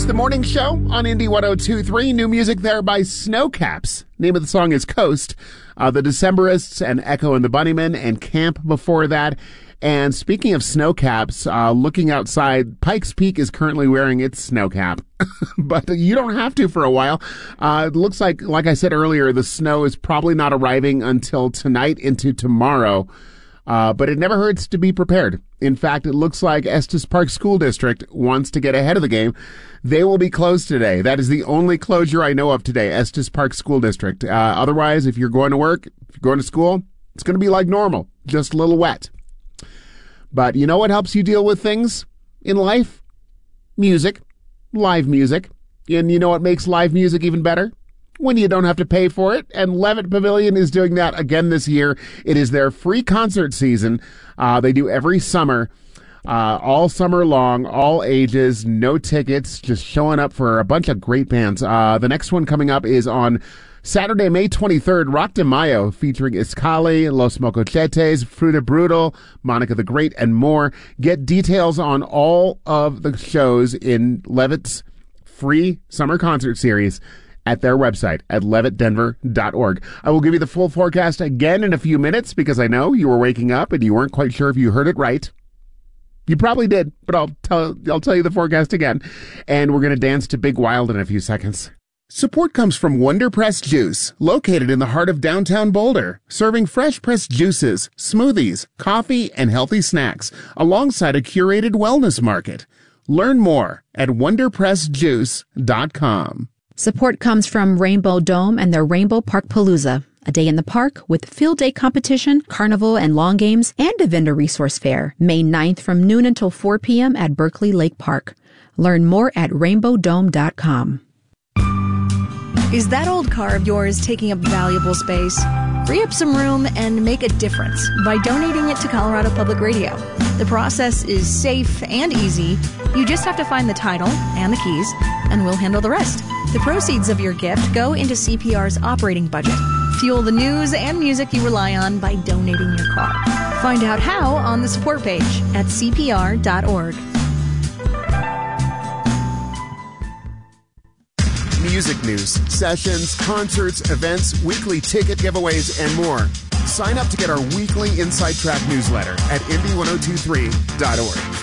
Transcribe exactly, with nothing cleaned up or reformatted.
the morning show on Indy one oh two point three. New music there by Snowcaps. Name of the song is Coast. Uh, the Decemberists and Echo and the Bunnymen and Camp before that. And speaking of snowcaps, uh, looking outside, Pikes Peak is currently wearing its snowcap. But you don't have to for a while. Uh, it looks like, like I said earlier, the snow is probably not arriving until tonight into tomorrow. Uh, but it never hurts to be prepared. In fact, it looks like Estes Park School District wants to get ahead of the game. They will be closed today. That is the only closure I know of today, Estes Park School District. Uh, otherwise, if you're going to work, if you're going to school, it's going to be like normal, just a little wet. But you know what helps you deal with things in life? Music, live music. And you know what makes live music even better? When you don't have to pay for it. And Levitt Pavilion is doing that again this year. It is their free concert season. Uh, they do every summer, uh, all summer long, all ages, no tickets, just showing up for a bunch of great bands. Uh, the next one coming up is on Saturday, May twenty-third, Rock de Mayo, featuring Iscali, Los Mocochetes, Fruta Brutal, Monica the Great, and more. Get details on all of the shows in Levitt's free summer concert series at their website at levitt denver dot org. I will give you the full forecast again in a few minutes because I know you were waking up and you weren't quite sure if you heard it right. You probably did, but I'll tell I'll tell you the forecast again. And we're going to dance to Big Wild in a few seconds. Support comes from Wonder Press Juice, located in the heart of downtown Boulder, serving fresh pressed juices, smoothies, coffee, and healthy snacks, alongside a curated wellness market. Learn more at wonder press juice dot com. Support comes from Rainbow Dome and their Rainbow Park Palooza, a day in the park with field day competition, carnival and long games, and a vendor resource fair, May ninth from noon until four p.m. at Berkeley Lake Park. Learn more at rainbow dome dot com. Is that old car of yours taking up valuable space? Free up some room and make a difference by donating it to Colorado Public Radio. The process is safe and easy. You just have to find the title and the keys, and we'll handle the rest. The proceeds of your gift go into C P R's operating budget. Fuel the news and music you rely on by donating your car. Find out how on the support page at c p r dot org. Music news, sessions, concerts, events, weekly ticket giveaways, and more. Sign up to get our weekly Inside Track newsletter at indy ten twenty-three dot org.